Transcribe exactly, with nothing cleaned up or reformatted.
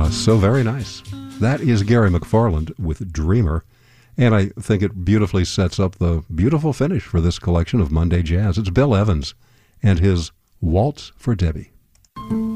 Uh, so very nice. That is Gary McFarland with Dreamer, and I think it beautifully sets up the beautiful finish for this collection of Monday Jazz. It's Bill Evans and his Waltz for Debbie.